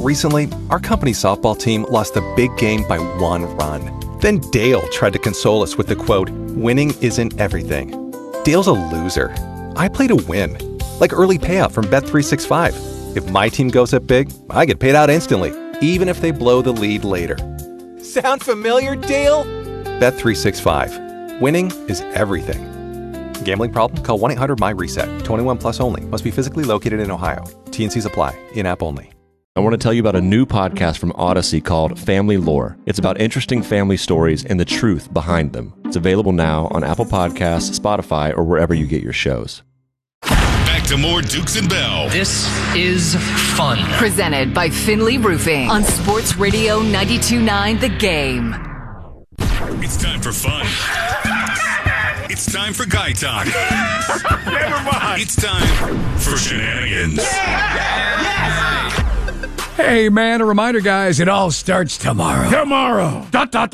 Recently, our company softball team lost a big game by 1 run. Then Dale tried to console us with the quote, "Winning isn't everything." Dale's a loser. I play to win. Like early payout from Bet365. If my team goes up big, I get paid out instantly, even if they blow the lead later. Sound familiar, Dale? Bet365. Winning is everything. Gambling problem? Call 1-800-MY-RESET. 21 plus only. Must be physically located in Ohio. T&Cs apply. In-app only. I want to tell you about a new podcast from Odyssey called Family Lore. It's about interesting family stories and the truth behind them. It's available now on Apple Podcasts, Spotify, or wherever you get your shows. Back to more Dukes and Bell. This is fun. Presented by Finley Roofing on Sports Radio 92.9 The Game. It's time for fun. It's time for guy talk. Never mind. It's time for shenanigans. Hey, man, a reminder, guys, it all starts tomorrow. Tomorrow.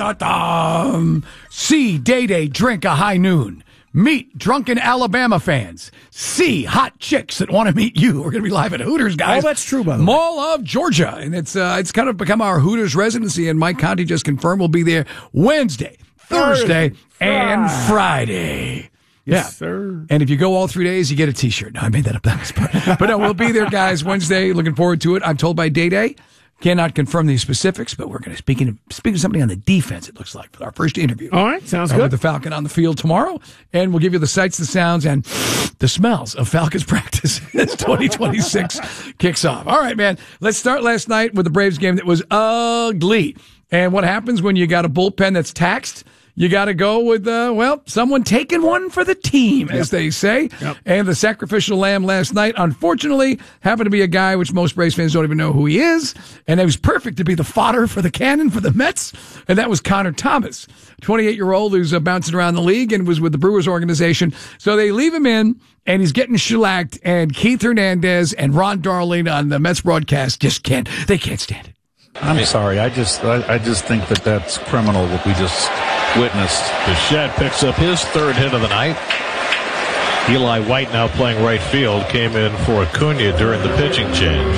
See Day Drink a High Noon. Meet drunken Alabama fans. See hot chicks that want to meet you. We're going to be live at Hooters, guys. Oh, that's true, by the way. Mall of Georgia. And it's kind of become our Hooters residency, and Mike Conti just confirmed we'll be there Wednesday, Thursday, and Friday. Yeah. Yes, sir. And if you go all 3 days, you get a T-shirt. No, I made that up. But no, we'll be there, guys, Wednesday. Looking forward to it. I'm told by Day. Cannot confirm the specifics, but we're going to speak to somebody on the defense, it looks like, for our first interview. All right, sounds good. With the Falcon on the field tomorrow, and we'll give you the sights, the sounds, and the smells of Falcons practice as 2026 kicks off. All right, man, let's start last night with the Braves game that was ugly. And what happens when you got a bullpen that's taxed? You got to go with, someone taking one for the team, as they say. Yep. And the sacrificial lamb last night, unfortunately, happened to be a guy which most Braves fans don't even know who he is. And it was perfect to be the fodder for the cannon for the Mets. And that was Connor Thomas, 28-year-old who's bouncing around the league and was with the Brewers organization. So they leave him in, and he's getting shellacked. And Keith Hernandez and Ron Darling on the Mets broadcast can't stand it. I'm sorry. I just think that that's criminal what we just witnessed. Bichette picks up his third hit of the night. Eli White, now playing right field, came in for Acuna during the pitching change.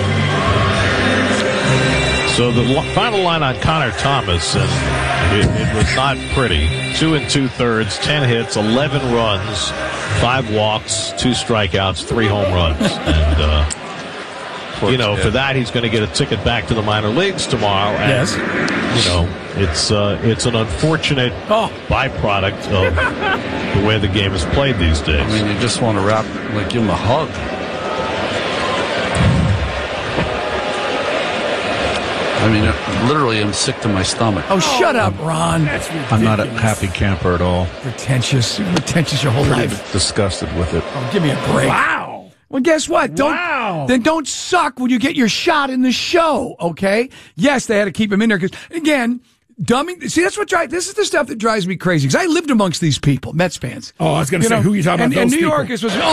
So the final line on Connor Thomas, and it was not pretty. 2 2/3, 10 hits, 11 runs, 5 walks, 2 strikeouts, 3 home runs. And for that, he's going to get a ticket back to the minor leagues tomorrow. And, yes. It's an unfortunate byproduct of the way the game is played these days. I mean, you just want to give him a hug. I mean, literally, I'm sick to my stomach. Oh, shut up, Ron. That's ridiculous. I'm not a happy camper at all. Pretentious your whole life. Disgusted with it. Oh, give me a break. Wow. Well, guess what? Then don't suck when you get your shot in the show, okay? Yes, they had to keep him in there because, again, see, that's this is the stuff that drives me crazy because I lived amongst these people, Mets fans. Oh, I was going to say, who are you talking about? And New Yorkers was,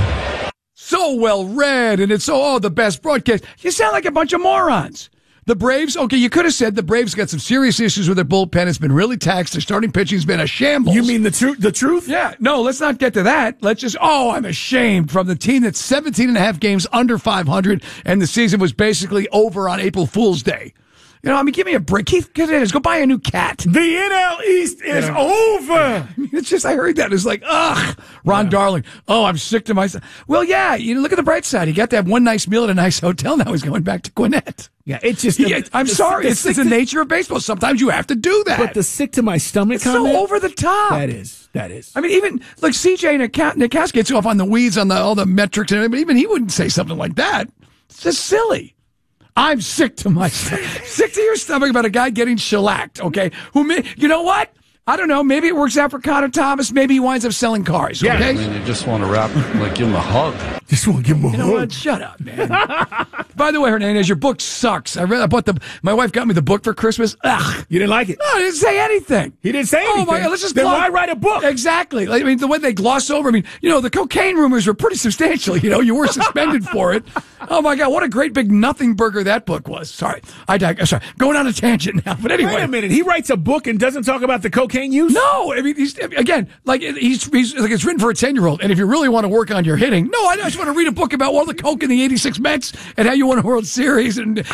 so well read, and it's the best broadcast. You sound like a bunch of morons. The Braves, okay, you could have said the Braves got some serious issues with their bullpen. It's been really taxed. Their starting pitching's been a shambles. You mean the truth? Yeah. No, let's not get to that. Let's just, I'm ashamed from the team that's 17 and a half games under 500, and the season was basically over on April Fool's Day. Give me a break. Keith, go buy a new cat. The NL East is over. It's just, I heard that. It's like, Ron Darling. Oh, I'm sick to myself. Well, yeah, look at the bright side. He got to have one nice meal at a nice hotel. Now he's going back to Gwinnett. Yeah, it's just. I'm sorry. It's the nature of baseball. Sometimes you have to do that. But the sick to my stomach comment. So over the top. That is. I mean, even, CJ Nicaskis gets off on the weeds on all the metrics and everything, but even he wouldn't say something like that. It's just silly. I'm sick to my stomach. Sick to your stomach about a guy getting shellacked, okay? You know what? I don't know. Maybe it works out for Connor Thomas. Maybe he winds up selling cars, okay? Yeah, I mean, you just want to give him a hug. Just want to give him a hug. You know what? Shut up, man. By the way, Hernandez, your book sucks. My wife got me the book for Christmas. Ugh. You didn't like it? No, he didn't say anything. He didn't say anything. Oh, my God. Let's just then why write a book? Exactly. I mean, the way they gloss over. I mean, the cocaine rumors were pretty substantial. You were suspended for it. Oh, my God. What a great big nothing burger that book was. Sorry. Sorry. Going on a tangent now. But anyway. Wait a minute. He writes a book and doesn't talk about the cocaine use? No. I mean, he's like it's written for a 10-year-old. And if you really want to work on your hitting, no, I just want to read a book about all the coke in the '86 Mets and how you won a World Series and